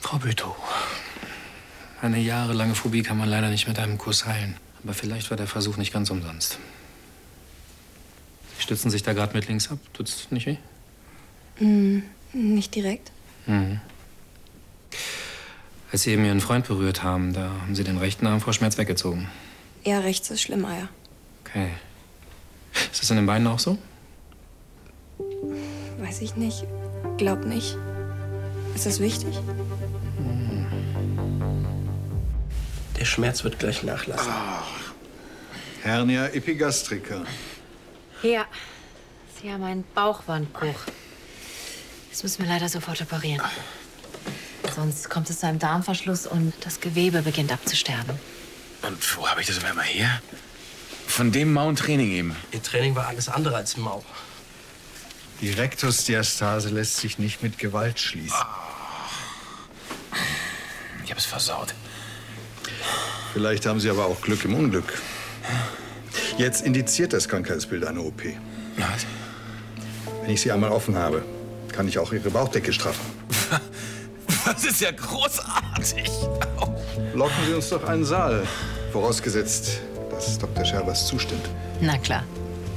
Frau Bütow, eine jahrelange Phobie kann man leider nicht mit einem Kuss heilen. Aber vielleicht war der Versuch nicht ganz umsonst. Sie stützen sich da gerade mit links ab. Tut's nicht weh? Nicht direkt. Mhm. Als Sie eben Ihren Freund berührt haben, da haben Sie den rechten Arm vor Schmerz weggezogen. Ja, rechts ist schlimmer, ja. Okay. Ist das in den Beinen auch so? Weiß ich nicht. Glaub nicht. Ist das wichtig? Der Schmerz wird gleich nachlassen. Hernia epigastrica. Ja, Sie haben einen Bauchwandbruch. Das müssen wir leider sofort operieren. Sonst kommt es zu einem Darmverschluss und das Gewebe beginnt abzusterben. Und wo habe ich das auf einmal her? Von dem Mount-Training eben. Ihr Training war alles andere als mau. Die Rektusdiastase lässt sich nicht mit Gewalt schließen. Ich habe es versaut. Vielleicht haben Sie aber auch Glück im Unglück. Jetzt indiziert das Krankheitsbild eine OP. Was? Wenn ich Sie einmal offen habe, kann ich auch Ihre Bauchdecke straffen. Das ist ja großartig. Locken Sie uns doch einen Saal. Vorausgesetzt, dass Dr. Scherbers zustimmt. Na klar.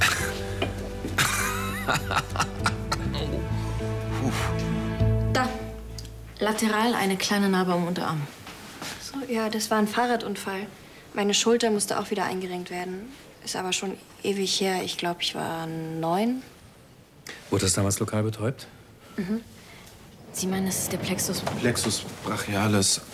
Da. Lateral eine kleine Narbe am Unterarm. So, ja, das war ein Fahrradunfall. Meine Schulter musste auch wieder eingerenkt werden. Ist aber schon ewig her. Ich glaube, ich war 9. Wurde das damals lokal betäubt? Sie meinen, das ist der Plexus? Plexus brachialis,